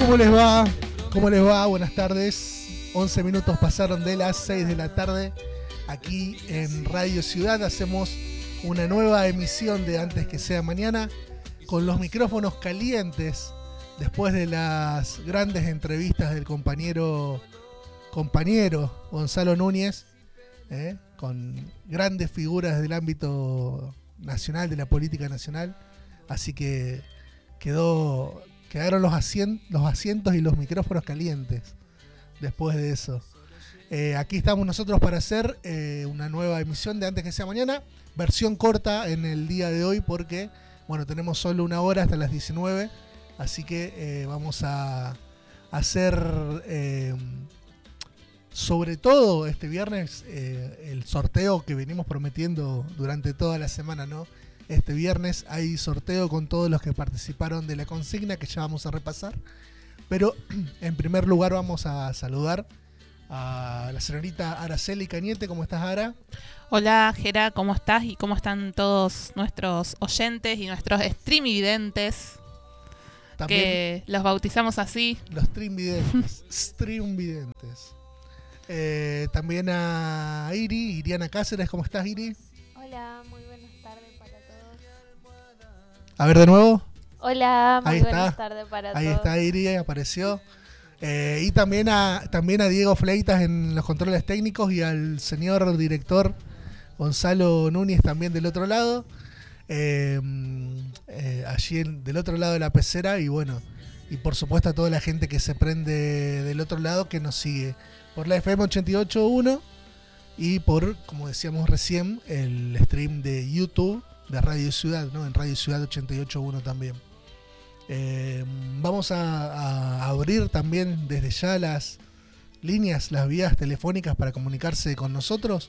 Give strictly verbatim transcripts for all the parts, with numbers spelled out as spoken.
¿Cómo les va? ¿Cómo les va? Buenas tardes. once minutos pasaron de las seis de la tarde. Aquí en Radio Ciudad hacemos una nueva emisión de Antes que sea mañana con los micrófonos calientes después de las grandes entrevistas del compañero compañero Gonzalo Núñez, ¿eh? Con grandes figuras del ámbito nacional, de la política nacional. Así que quedó, quedaron los asientos, los asientos y los micrófonos calientes después de eso. Eh, aquí estamos nosotros para hacer eh, una nueva emisión de Antes que sea mañana, versión corta en el día de hoy porque, bueno, tenemos solo una hora hasta las diecinueve, así que eh, vamos a hacer, eh, sobre todo este viernes, eh, el sorteo que venimos prometiendo durante toda la semana, ¿no? Este viernes hay sorteo con todos los que participaron de la consigna que ya vamos a repasar, pero en primer lugar vamos a saludar a la señorita Araceli Cañete. ¿Cómo estás, Ara? Hola, Gera, ¿cómo estás? ¿Y cómo están todos nuestros oyentes y nuestros streamvidentes? También que los bautizamos así. Los streamvidentes. streamvidentes. Eh, también a Iri, Iriana Cáceres. ¿Cómo estás, Iri? Hola, muy buenas tardes para todos. A ver, de nuevo. Hola, muy Ahí buenas está. tardes para Ahí todos. está Iri, apareció. Eh, y también a, también a Diego Fleitas en los controles técnicos y al señor director Gonzalo Núñez también del otro lado. Eh, eh, allí en, del otro lado de la pecera. Y bueno, y por supuesto a toda la gente que se prende del otro lado, que nos sigue por la F M ochenta y ocho punto uno y por, como decíamos recién, el stream de YouTube de Radio Ciudad, ¿no? En Radio Ciudad ochenta y ocho punto uno también. Eh, vamos a, a abrir también desde ya las líneas, las vías telefónicas para comunicarse con nosotros.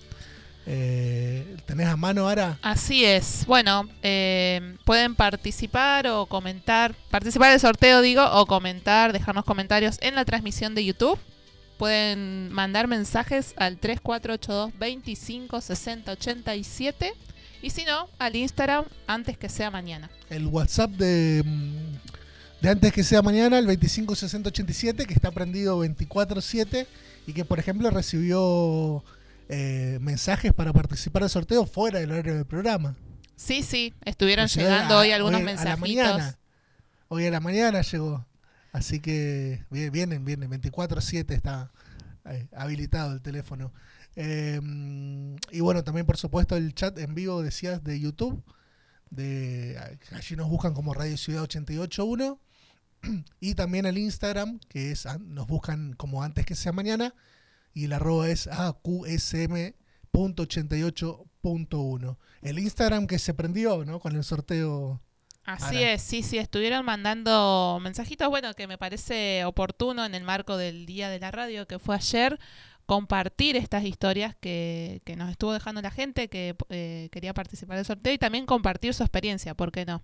Eh, ¿Tenés a mano, Ara? Así es. Bueno, eh, pueden participar o comentar, participar del sorteo, digo, o comentar, dejarnos comentarios en la transmisión de YouTube. Pueden mandar mensajes al tres cuatro ocho dos, veinticinco, sesenta, ochenta y siete. Y si no, al Instagram, Antes que sea mañana. El WhatsApp de, de Antes que sea mañana, el veinticinco, sesenta, ochenta y siete, que está prendido veinticuatro siete y que, por ejemplo, recibió eh, mensajes para participar del sorteo fuera del horario del programa. Sí, sí, estuvieron O sea, llegando a, hoy algunos hoy, mensajitos. A la mañana, hoy a la mañana llegó. Así que vienen, vienen, veinticuatro siete está eh, habilitado el teléfono. Eh, y bueno, también por supuesto el chat en vivo, decías, de YouTube. De, allí nos buscan como Radio Ciudad ochenta y ocho punto uno. Y también el Instagram, que es, nos buscan como Antes que sea mañana. Y el arroba es a q s m punto ochenta y ocho punto uno. El Instagram que se prendió, ¿no? Con el sorteo. Así Ara. es, sí, sí, estuvieron mandando mensajitos, bueno, que me parece oportuno en el marco del Día de la Radio, que fue ayer, compartir estas historias que, que nos estuvo dejando la gente que eh, quería participar del sorteo y también compartir su experiencia, ¿por qué no?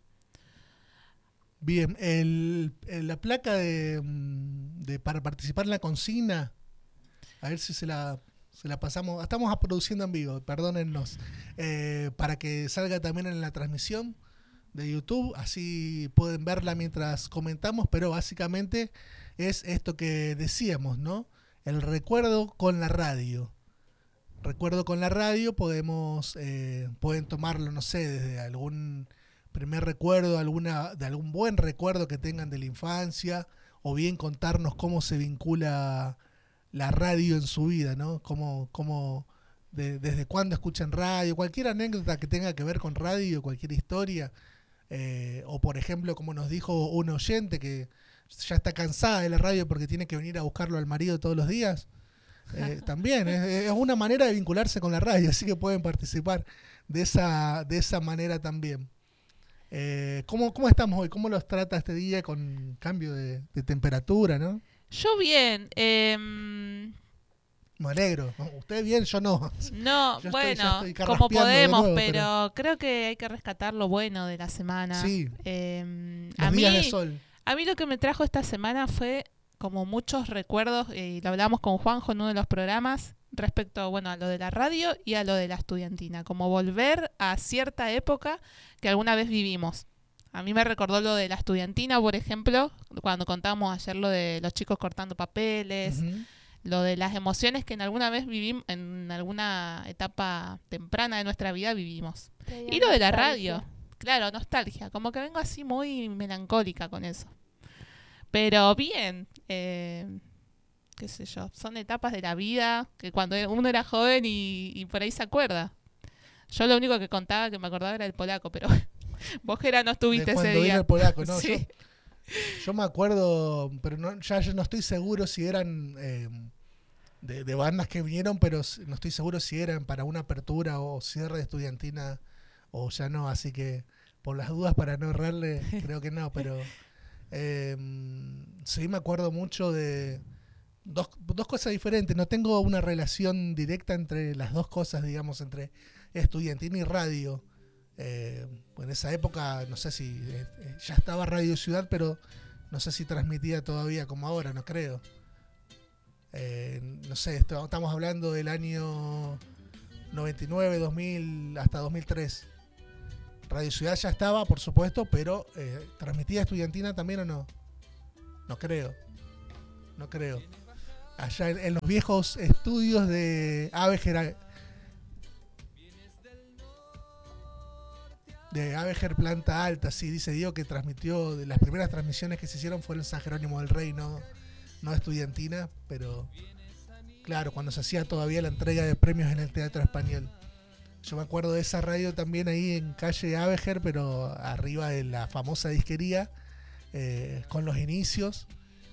Bien, el, el, la placa de, de para participar en la consigna, a ver si se la, se la pasamos, estamos produciendo en vivo, perdónennos, eh, para que salga también en la transmisión de YouTube, así pueden verla mientras comentamos, pero básicamente es esto que decíamos, ¿no? El recuerdo con la radio. Recuerdo con la radio, podemos, eh, pueden tomarlo, no sé, desde algún primer recuerdo, alguna, de algún buen recuerdo que tengan de la infancia, o bien contarnos cómo se vincula la radio en su vida, ¿no? Cómo, cómo de, desde cuándo escuchan radio, cualquier anécdota que tenga que ver con radio, cualquier historia. Eh, o por ejemplo, como nos dijo un oyente que ya está cansada de la radio porque tiene que venir a buscarlo al marido todos los días, eh, también es, es una manera de vincularse con la radio, así que pueden participar de esa, de esa manera también. Eh, ¿cómo, ¿Cómo estamos hoy? ¿Cómo los trata este día con cambio de, de temperatura, no? Yo bien, eh... me alegro. Usted bien, yo no. No, yo bueno, estoy, como podemos, nuevo, pero, pero creo que hay que rescatar lo bueno de la semana. Sí, eh, los a días mí, de sol. A mí lo que me trajo esta semana fue como muchos recuerdos, y lo hablamos con Juanjo en uno de los programas, respecto, bueno, a lo de la radio y a lo de la estudiantina, como volver a cierta época que alguna vez vivimos. A mí me recordó lo de la estudiantina, por ejemplo, cuando contábamos ayer lo de los chicos cortando papeles, Ujú. lo de las emociones que en alguna vez vivimos, en alguna etapa temprana de nuestra vida vivimos. Te dio Y lo de la nostalgia. radio, claro, nostalgia, como que vengo así muy melancólica con eso. Pero bien, eh, qué sé yo, son etapas de la vida que cuando uno era joven y, y por ahí se acuerda. Yo lo único que contaba, que me acordaba era el polaco, pero vos, Gera, no De estuviste ese cuando vino día. el polaco, ¿no? Sí. Yo, yo me acuerdo, pero no, ya yo no estoy seguro si eran eh, de, de bandas que vinieron, pero s- no estoy seguro si eran para una apertura o cierre de estudiantina o ya no, así que por las dudas para no errarle, creo que no, pero eh, sí me acuerdo mucho de dos, dos cosas diferentes. No tengo una relación directa entre las dos cosas, digamos, entre estudiantina y radio. Eh, en esa época, no sé si eh, eh, ya estaba Radio Ciudad, pero no sé si transmitía todavía como ahora, no creo. Eh, no sé, esto- estamos hablando del año noventa y nueve, dos mil, hasta dos mil tres. Radio Ciudad ya estaba, por supuesto, pero eh, ¿transmitía estudiantina también o no? No creo, no creo. Allá en, en los viejos estudios de Aveger, de Aveger Planta Alta, sí, dice Diego que transmitió, de las primeras transmisiones que se hicieron fueron en San Jerónimo del Rey, no, no estudiantina, pero claro, cuando se hacía todavía la entrega de premios en el Teatro Español. Yo me acuerdo de esa radio también ahí en calle Aveger, pero arriba de la famosa disquería, eh, con los inicios.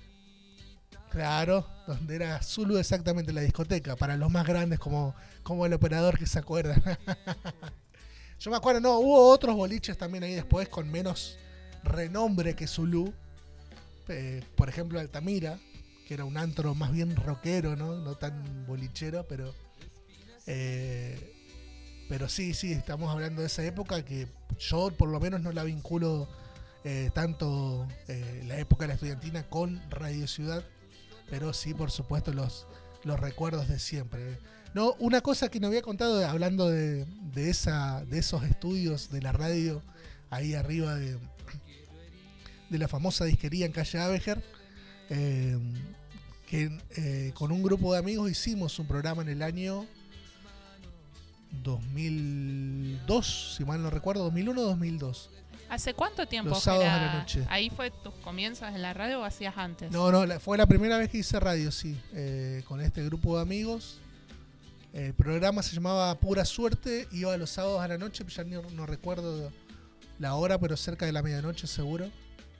Claro, donde era Zulu exactamente la discoteca, para los más grandes como, como el operador que se acuerdan. Yo me acuerdo, no, hubo otros boliches también ahí después con menos renombre que Zulu. Eh, por ejemplo, Altamira, que era un antro más bien rockero, ¿no? No tan bolichero, pero... eh, pero sí, sí, estamos hablando de esa época que yo por lo menos no la vinculo eh, tanto eh, la época de la estudiantina con Radio Ciudad, pero sí, por supuesto, los, los recuerdos de siempre. No, una cosa que no había contado hablando de, de, esa, de esos estudios de la radio ahí arriba de, de la famosa disquería en calle Aveger, eh, que eh, con un grupo de amigos hicimos un programa en el año dos mil dos, si mal no recuerdo, dos mil uno o dos mil dos. ¿Hace cuánto tiempo, Los sábados Gera? a la noche. ¿Ahí fue tus comienzos en la radio o hacías antes? No, no, la- fue la primera vez que hice radio, sí, eh, con este grupo de amigos. El programa se llamaba Pura Suerte, iba los sábados a la noche, ya no, no recuerdo la hora, pero cerca de la medianoche seguro.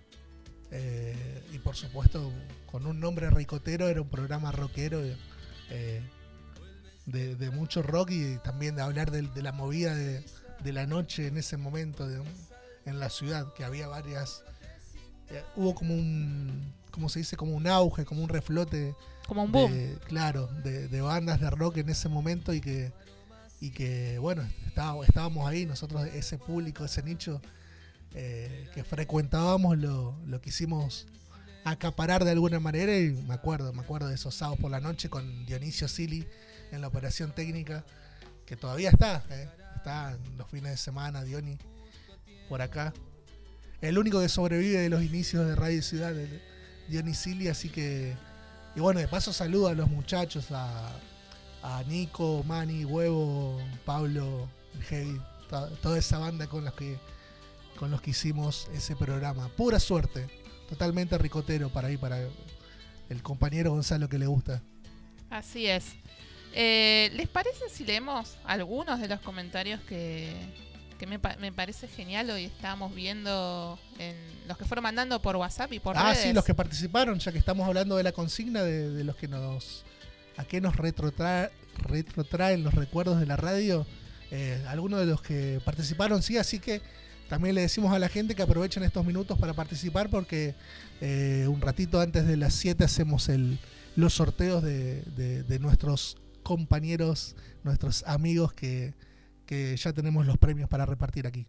Eh, y por supuesto, con un nombre ricotero, era un programa rockero, eh, de, de mucho rock y también de hablar de, de la movida de, de la noche en ese momento de, en la ciudad, que había varias... Eh, hubo como un, ¿cómo se dice? Como un auge, como un reflote, Como un boom. de, claro, de, de bandas de rock en ese momento y que, y que bueno, estábamos, estábamos ahí, nosotros, ese público, ese nicho eh, que frecuentábamos, lo, lo quisimos acaparar de alguna manera y me acuerdo, me acuerdo de esos sábados por la noche con Dionisio Sili en la operación técnica, que todavía está, eh, está en los fines de semana, Diony, por acá. El único que sobrevive de los inicios de Radio Ciudad, el Diony Sili, así que... Y bueno, de paso saludo a los muchachos, a, a Nico, Manny, Huevo, Pablo, Heavy, to- toda esa banda con los que con los que hicimos ese programa. Pura suerte, totalmente ricotero para ahí, para el compañero Gonzalo que le gusta. Así es. Eh, ¿Les parece si leemos algunos de los comentarios que, que me, pa- me parece genial hoy estábamos viendo, en los que fueron mandando por WhatsApp y por Ah, redes? sí, los que participaron, ya que estamos hablando de la consigna de, de los que nos... ¿A qué nos retrotrae, retrotraen los recuerdos de la radio? Eh, algunos de los que participaron, sí, así que también le decimos a la gente que aprovechen estos minutos para participar porque eh, un ratito antes de las siete hacemos el, los sorteos de, de, de nuestros compañeros, nuestros amigos que, que ya tenemos los premios para repartir aquí.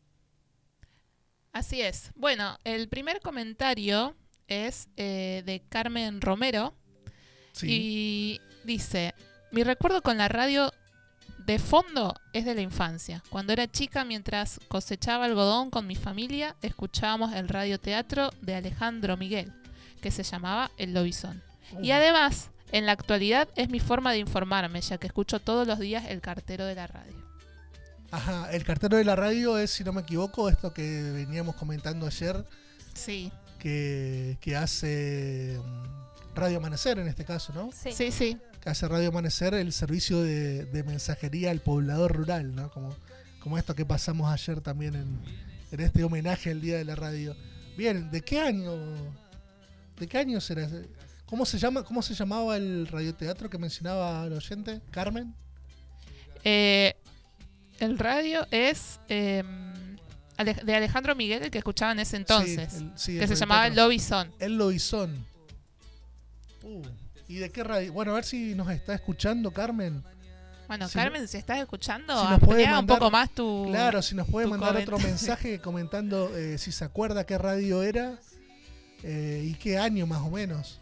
Así es. Bueno, el primer comentario es eh, de Carmen Romero Sí. y dice: mi recuerdo con la radio de fondo es de la infancia. Cuando era chica, mientras cosechaba algodón con mi familia, escuchábamos el radioteatro de Alejandro Miguel, que se llamaba El Lobizón. Uh. Y además, en la actualidad es mi forma de informarme, ya que escucho todos los días el cartero de la radio. Ajá, el cartero de la radio es, si no me equivoco, esto que veníamos comentando ayer. Sí. Que, que hace Radio Amanecer en este caso, ¿no? Sí, sí. sí. Que hace Radio Amanecer el servicio de, de mensajería al poblador rural, ¿no? Como, como esto que pasamos ayer también en, en este homenaje al Día de la Radio. Bien, ¿de qué año? ¿De qué año será? ¿Cómo se llama? ¿Cómo se llamaba el radioteatro que mencionaba el oyente? ¿Carmen? Eh, el radio es eh, de Alejandro Miguel, el que escuchaba en ese entonces, sí, el, sí, que se llamaba El Lobizón. El Lobizón. Uh, ¿Y de qué radio? Bueno, a ver si nos está escuchando Carmen. Bueno, si Carmen, no, si estás escuchando, si amplía un poco más tu Claro, si nos puede mandar comentario. otro mensaje comentando eh, si se acuerda qué radio era eh, y qué año más o menos.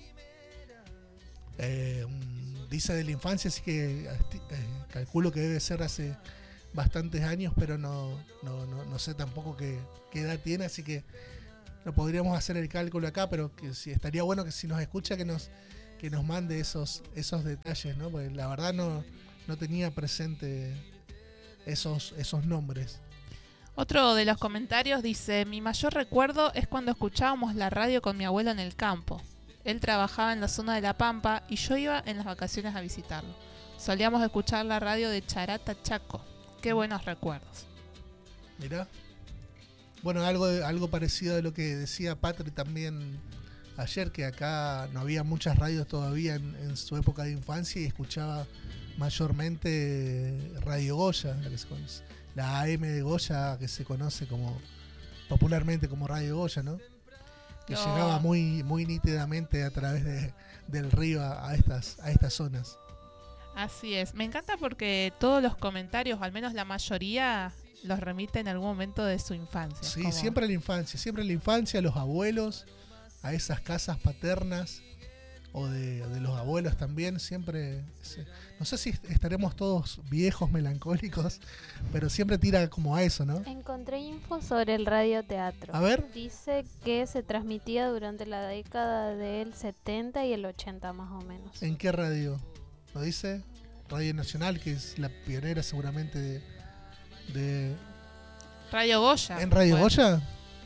Eh, dice de la infancia, así que eh, calculo que debe ser hace bastantes años, pero no, no, no, no sé tampoco qué, qué edad tiene, así que no podríamos hacer el cálculo acá, pero que sí, estaría bueno que si nos escucha que nos, que nos mande esos, esos detalles, ¿no? Porque la verdad no, no tenía presente esos, esos nombres. Otro de los comentarios dice: mi mayor recuerdo es cuando escuchábamos la radio con mi abuelo en el campo. Él trabajaba en la zona de La Pampa y yo iba en las vacaciones a visitarlo. Solíamos escuchar la radio de Charata Chaco. Qué buenos recuerdos. Mirá. Bueno, algo, algo parecido a lo que decía Patri también ayer, que acá no había muchas radios todavía en, en su época de infancia y escuchaba mayormente Radio Goya, la, que se conoce, la A M de Goya, que se conoce como popularmente como Radio Goya, ¿no? Que no. llegaba muy, muy nítidamente a través de, del río a, a, estas, a estas zonas. Así es. Me encanta porque todos los comentarios, o al menos la mayoría, los remite en algún momento de su infancia. Sí, como... siempre la infancia, siempre la infancia, los abuelos, a esas casas paternas o de, de los abuelos también, siempre, no sé si estaremos todos viejos, melancólicos, pero siempre tira como a eso, ¿no? Encontré info sobre el radioteatro. A ver. Dice que se transmitía durante la década del setenta y el ochenta más o menos. ¿En qué radio? ¿Lo dice? Radio Nacional, que es la pionera seguramente de... de... Radio Goya. ¿En Radio bueno. Goya?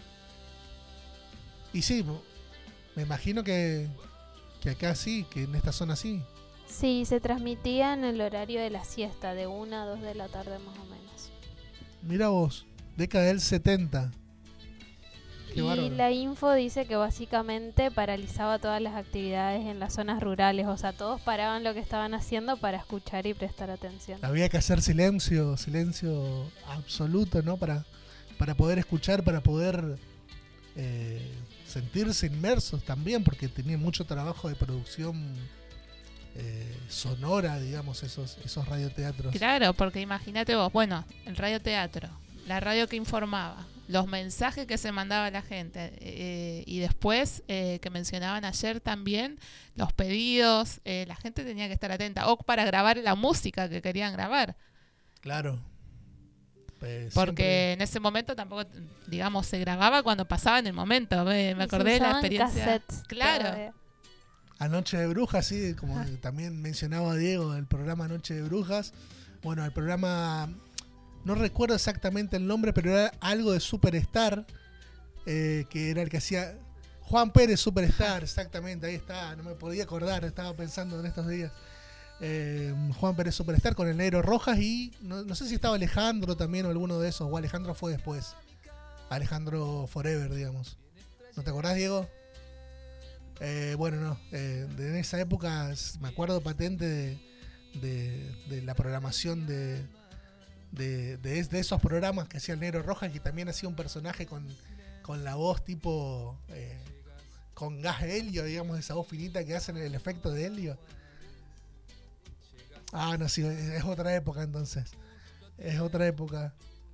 Y sí, me imagino que, que acá sí, que en esta zona sí. Sí, se transmitía en el horario de la siesta, de una a dos de la tarde más o menos. Mira vos, década del setenta. Qué y bárbaro. La info dice que básicamente paralizaba todas las actividades en las zonas rurales, o sea, todos paraban lo que estaban haciendo para escuchar y prestar atención. Había que hacer silencio, silencio absoluto, ¿no? Para, para poder escuchar, para poder eh, sentirse inmersos también, porque tenía mucho trabajo de producción eh, sonora, digamos, esos, esos radioteatros. Claro, porque imagínate vos, bueno, el radioteatro, la radio que informaba, los mensajes que se mandaba a la gente eh, y después eh, que mencionaban ayer también los pedidos, eh, la gente tenía que estar atenta o para grabar la música que querían grabar. Claro. Pues porque siempre... en ese momento tampoco, digamos, se grababa cuando pasaba en el momento. Me, me acordé de la experiencia. Cassettes, claro. Todavía. A Noche de Brujas, sí, como también mencionaba Diego, el programa Noche de Brujas. Bueno, el programa... No recuerdo exactamente el nombre, pero era algo de Superstar, eh, que era el que hacía Juan Pérez Superstar, exactamente, ahí está, no me podía acordar, estaba pensando en estos días. Eh, Juan Pérez Superstar con el Negro Rojas y no, no sé si estaba Alejandro también o alguno de esos, o Alejandro fue después. Alejandro Forever, digamos. ¿No te acordás, Diego? Eh, bueno, no, eh, en esa época me acuerdo patente de, de, de la programación de... De, de, de esos programas que hacía el Negro Rojas, que también hacía un personaje con, con la voz tipo eh, con gas de helio, digamos, esa voz finita que hacen el efecto de helio. Ah, no, sí, es otra época entonces. Es otra época.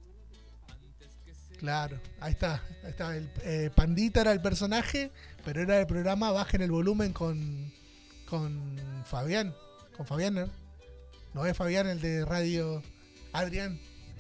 Claro, ahí está. Ahí está. El, eh, Pandita era el personaje, pero era el programa Bajen el Volumen con, con Fabián. Con Fabián, ¿no? No es Fabián el de Radio... Adrián.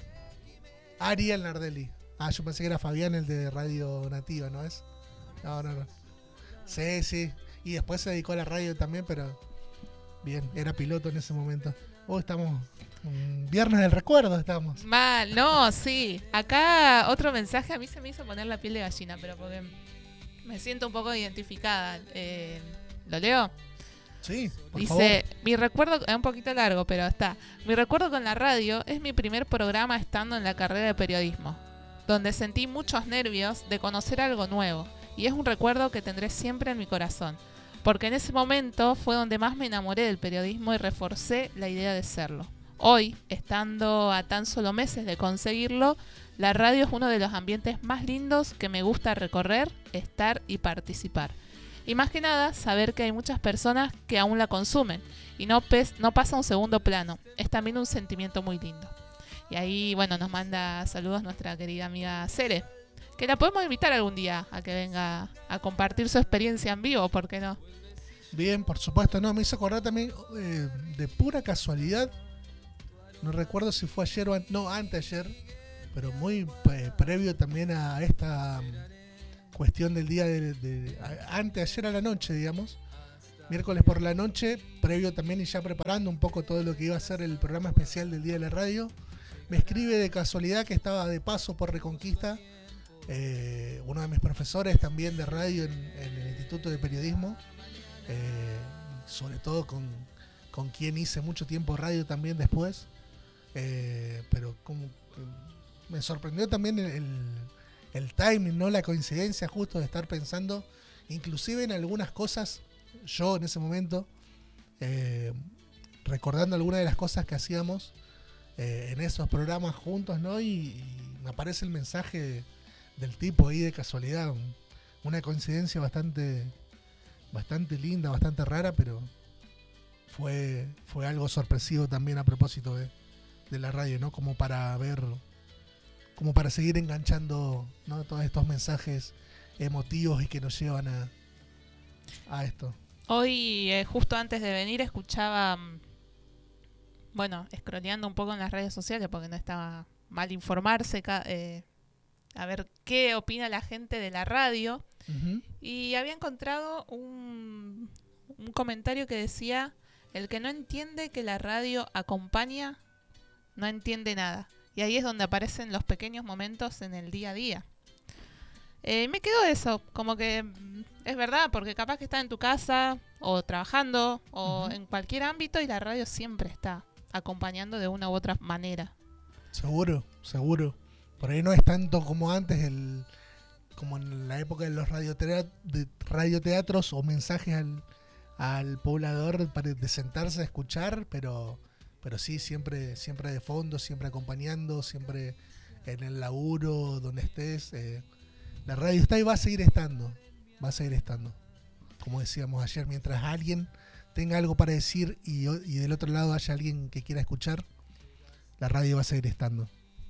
Ariel Nardelli. Ah, yo pensé que era Fabián, el de Radio Nativa, ¿no es? No, no, no. Sí, sí. Y después se dedicó a la radio también, pero bien, era piloto en ese momento. Oh, estamos... mm, Viernes del recuerdo estamos. Mal, no, sí. Acá otro mensaje, a mí se me hizo poner la piel de gallina, pero porque me siento un poco identificada. Eh, ¿Lo leo? Sí, por Dice, favor. mi recuerdo, es un poquito largo, pero está. Mi recuerdo con la radio es mi primer programa estando en la carrera de periodismo, donde sentí muchos nervios de conocer algo nuevo. Y es un recuerdo que tendré siempre en mi corazón, porque en ese momento fue donde más me enamoré del periodismo y reforcé la idea de serlo. Hoy, estando a tan solo meses de conseguirlo, la radio es uno de los ambientes más lindos que me gusta recorrer, estar y participar. Y más que nada, saber que hay muchas personas que aún la consumen y no, pes- no pasa a un segundo plano. Es también un sentimiento muy lindo. Y ahí, bueno, nos manda saludos nuestra querida amiga Cere, que la podemos invitar algún día a que venga a compartir su experiencia en vivo, ¿por qué no? Bien, por supuesto. No, me hizo acordar también eh, de pura casualidad. No recuerdo si fue ayer o an- no, anteayer, pero muy eh, previo también a esta mm, cuestión del día de, de a- anteayer a la noche, digamos. Miércoles por la noche, previo también y ya preparando un poco todo lo que iba a ser el programa especial del Día de la Radio. Me escribe de casualidad que estaba de paso por Reconquista, eh, uno de mis profesores también de radio en, en el Instituto de Periodismo, eh, sobre todo con, con quien hice mucho tiempo radio también después, eh, pero como me sorprendió también el, el, el timing, ¿no? La coincidencia justo de estar pensando, inclusive en algunas cosas, yo en ese momento, eh, recordando algunas de las cosas que hacíamos eh, en esos programas juntos, ¿no? Y, y me aparece el mensaje del tipo ahí de casualidad, un- una coincidencia bastante bastante linda, bastante rara, pero fue fue algo sorpresivo también a propósito de, de la radio, ¿no? Como para ver, como para seguir enganchando, ¿no? Todos estos mensajes emotivos y que nos llevan a, a esto. Hoy, eh, justo antes de venir, escuchaba, mm, bueno, scrolleando un poco en las redes sociales, porque no estaba mal informarse, ca- eh, a ver qué opina la gente de la radio. Ujú. Y había encontrado un, un comentario que decía, el que no entiende que la radio acompaña, no entiende nada. Y ahí es donde aparecen los pequeños momentos en el día a día. Eh, me quedó eso, como que mm, es verdad, porque capaz que estás en tu casa o trabajando o Ujú. en cualquier ámbito y la radio siempre está acompañando de una u otra manera. Seguro, seguro. Por ahí no es tanto como antes, el como en la época de los radiotea- de radioteatros o mensajes al, al poblador para de sentarse a escuchar, pero pero sí siempre siempre de fondo, siempre acompañando, siempre en el laburo, donde estés. eh, la radio está y va a seguir estando, va a seguir estando. Como decíamos ayer, mientras alguien tenga algo para decir y, o- y del otro lado haya alguien que quiera escuchar, la radio va a seguir estando.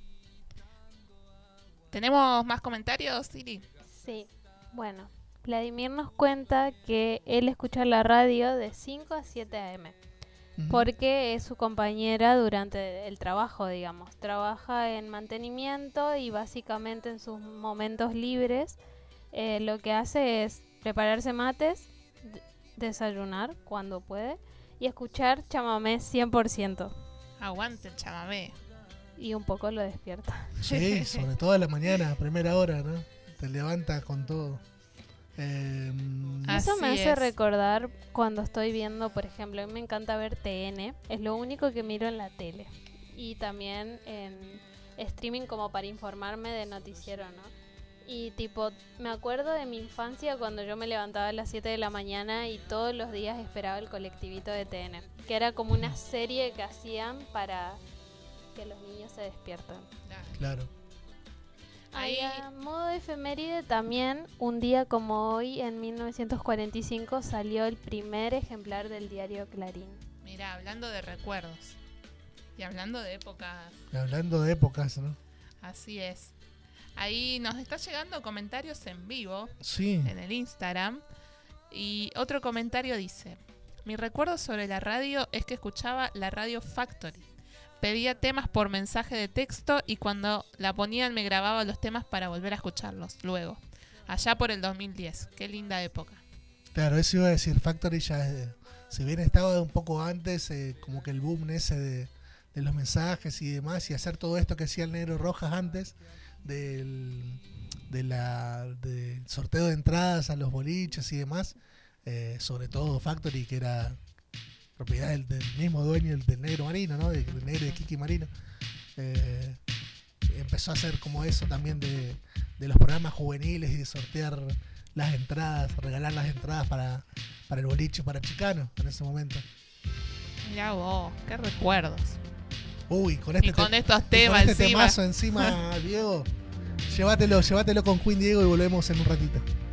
¿Tenemos más comentarios, Siri? Sí, bueno, Vladimir nos cuenta que él escucha la radio de cinco a siete a eme, Ujú. porque es su compañera durante el trabajo, digamos. Trabaja en mantenimiento y básicamente en sus momentos libres eh, lo que hace es prepararse mates, d- desayunar cuando puede y escuchar chamamé cien por ciento. Aguante el chamamé. Y un poco lo despierta. Sí, sobre todo a la mañana, a primera hora, ¿no? Te levantas con todo. Eh, Así Eso me hace es. recordar cuando estoy viendo, por ejemplo, a mí me encanta ver te ene, es lo único que miro en la tele. Y también en streaming como para informarme de noticiero, ¿no? Y tipo, me acuerdo de mi infancia cuando yo me levantaba a las siete de la mañana y todos los días esperaba el colectivito de te ene, que era como una serie que hacían para que los niños se despierten. claro. Ahí, Ahí, a modo de efeméride también, un día como hoy, en mil novecientos cuarenta y cinco, salió el primer ejemplar del diario Clarín. mira, hablando de recuerdos y hablando de épocas, Y hablando de épocas, ¿no? así es. Ahí nos está llegando comentarios en vivo Sí. en el Instagram. Y otro comentario dice: mi recuerdo sobre la radio es que escuchaba la Radio Factory, pedía temas por mensaje de texto y cuando la ponían me grababa los temas para volver a escucharlos luego. Allá por el dos mil diez. Qué linda época. Claro, eso iba a decir, Factory ya es de, si bien estaba un poco antes, eh, como que el boom ese de, de los mensajes y demás, y hacer todo esto que hacía el Negro Rojas antes, del, de la, del sorteo de entradas a los boliches y demás, eh, sobre todo Factory, que era propiedad del, del mismo dueño del Negro Marino, ¿no? Del, del Negro de Kiki Marino. Eh, empezó a hacer como eso también de, de los programas juveniles y de sortear las entradas, regalar las entradas para, para el boliche, para Chicano en ese momento. Mirá vos, qué recuerdos. Uy, con este, y con te- estos y temas con este encima. temazo encima, Diego. Llévatelo, llévatelo con Queen Diego y volvemos en un ratito.